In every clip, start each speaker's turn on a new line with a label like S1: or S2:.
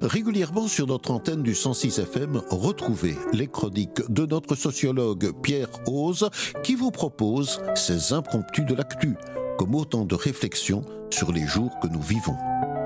S1: Régulièrement sur notre antenne du 106 FM, retrouvez les chroniques de notre sociologue Pierre Ose qui vous propose ses impromptus de l'actu, comme autant de réflexions sur les jours que nous vivons.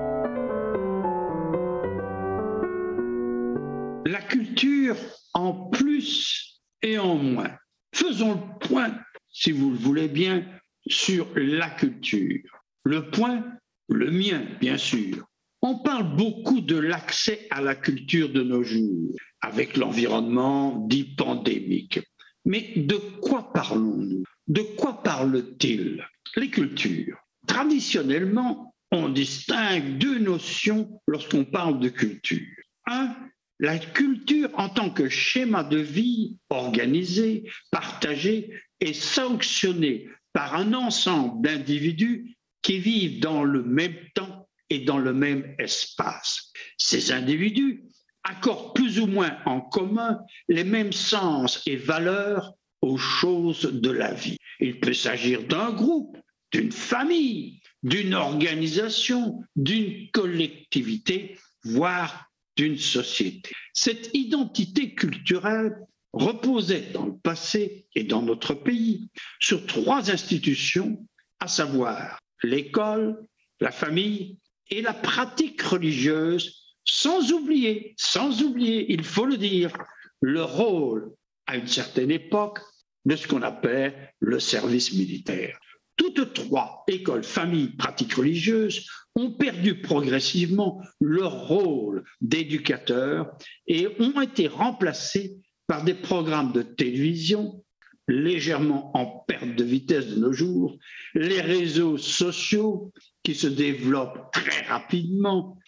S2: La culture en plus et en moins. Faisons le point, si vous le voulez bien, sur la culture. Le point, le mien, bien sûr. On parle beaucoup de l'accès à la culture de nos jours, avec l'environnement dit pandémique. Mais de quoi parlons-nous? De quoi parle-t-il? Les cultures. Traditionnellement, on distingue deux notions lorsqu'on parle de culture. Un, la culture en tant que schéma de vie organisé, partagé et sanctionné par un ensemble d'individus qui vivent dans le même temps et dans le même espace. Ces individus accordent plus ou moins en commun les mêmes sens et valeurs aux choses de la vie. Il peut s'agir d'un groupe, d'une famille, d'une organisation, d'une collectivité, voire d'une société. Cette identité culturelle reposait dans le passé et dans notre pays sur trois institutions, à savoir l'école, la famille et la pratique religieuse, sans oublier, il faut le dire, le rôle, à une certaine époque, de ce qu'on appelle le service militaire. Toutes trois, école, famille, pratique religieuse, ont perdu progressivement leur rôle d'éducateurs et ont été remplacées par des programmes de télévision légèrement en perte de vitesse de nos jours, les réseaux sociaux qui se développent très rapidement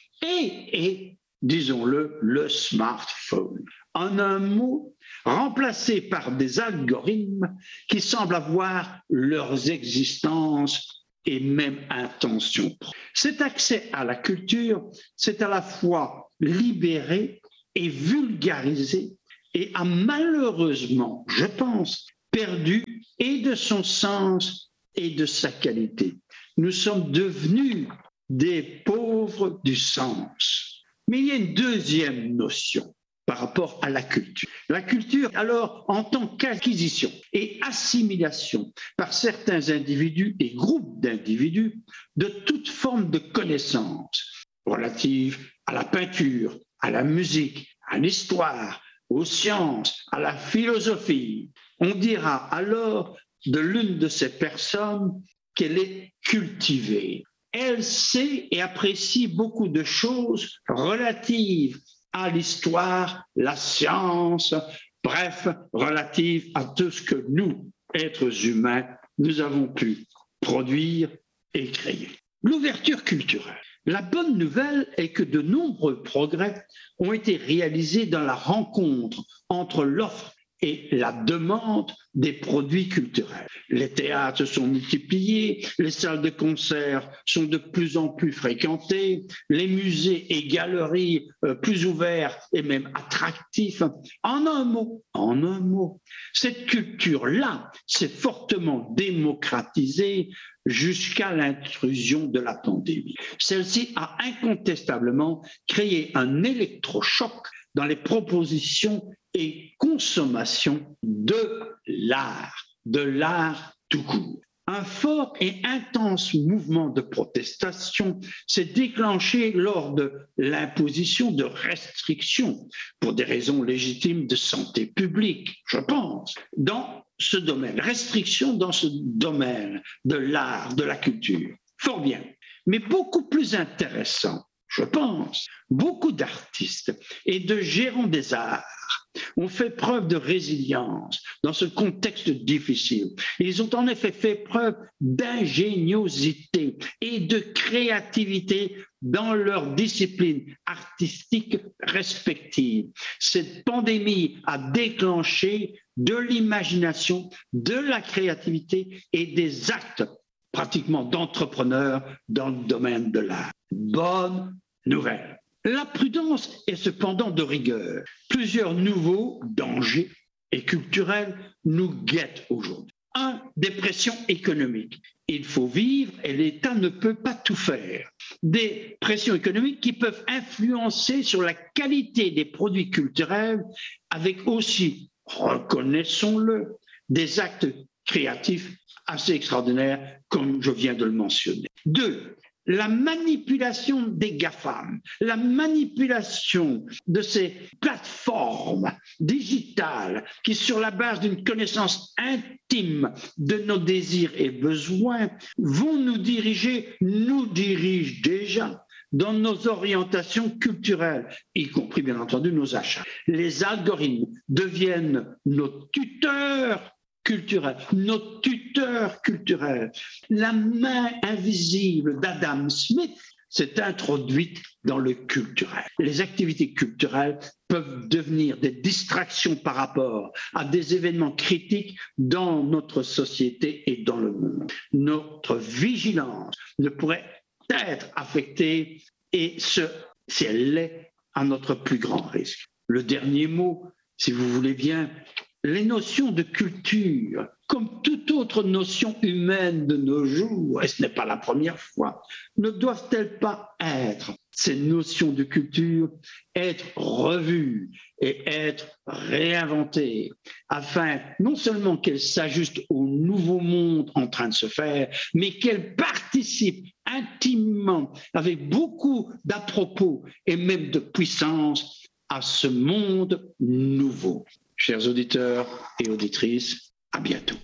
S2: et disons-le, le smartphone. En un mot, remplacé par des algorithmes qui semblent avoir leurs existences et même intentions. Cet accès à la culture, c'est à la fois libéré et vulgarisé et a malheureusement, je pense, perdu et de son sens et de sa qualité. Nous sommes devenus des pauvres du sens. Mais il y a une deuxième notion par rapport à la culture. La culture, alors, en tant qu'acquisition et assimilation par certains individus et groupes d'individus de toute forme de connaissances relatives à la peinture, à la musique, à l'histoire, aux sciences, à la philosophie. On dira alors de l'une de ces personnes qu'elle est cultivée. Elle sait et apprécie beaucoup de choses relatives à l'histoire, la science, bref, relatives à tout ce que nous, êtres humains, nous avons pu produire et créer. L'ouverture culturelle. La bonne nouvelle est que de nombreux progrès ont été réalisés dans la rencontre entre l'offre et la demande des produits culturels. Les théâtres sont multipliés, les salles de concert sont de plus en plus fréquentées, les musées et galeries plus ouverts et même attractifs. En un mot, cette culture-là s'est fortement démocratisée jusqu'à l'intrusion de la pandémie. Celle-ci a incontestablement créé un électrochoc dans les propositions et consommation de l'art tout court. Un fort et intense mouvement de protestation s'est déclenché lors de l'imposition de restrictions pour des raisons légitimes de santé publique, je pense, dans ce domaine, restrictions dans ce domaine de l'art, de la culture. Fort bien, mais beaucoup plus intéressant, je pense, beaucoup d'artistes et de gérants des arts ont fait preuve de résilience dans ce contexte difficile. Ils ont en effet fait preuve d'ingéniosité et de créativité dans leurs disciplines artistiques respectives. Cette pandémie a déclenché de l'imagination, de la créativité et des actes pratiquement d'entrepreneurs dans le domaine de l'art. Bonne nouvelle. La prudence est cependant de rigueur. Plusieurs nouveaux dangers et culturels nous guettent aujourd'hui. 1. Des pressions économiques il faut vivre et l'État ne peut pas tout faire. Des pressions économiques qui peuvent influencer sur la qualité des produits culturels avec aussi, reconnaissons-le, des actes créatifs assez extraordinaires comme je viens de le mentionner. 2. La manipulation des GAFAM, la manipulation de ces plateformes digitales qui, sur la base d'une connaissance intime de nos désirs et besoins, vont nous dirigent déjà dans nos orientations culturelles, y compris bien entendu nos achats. Les algorithmes deviennent nos tuteurs culturels, nos tuteurs culturels. La main invisible d'Adam Smith s'est introduite dans le culturel. Les activités culturelles peuvent devenir des distractions par rapport à des événements critiques dans notre société et dans le monde. Notre vigilance ne pourrait être affectée et si elle l'est, à notre plus grand risque. Le dernier mot, si vous voulez bien, les notions de culture, comme toute autre notion humaine de nos jours, et ce n'est pas la première fois, ne doivent-elles pas être, ces notions de culture, être revues et être réinventées, afin non seulement qu'elles s'ajustent au nouveau monde en train de se faire, mais qu'elles participent intimement, avec beaucoup d'à-propos et même de puissance, à ce monde nouveau. Chers auditeurs et auditrices, à bientôt.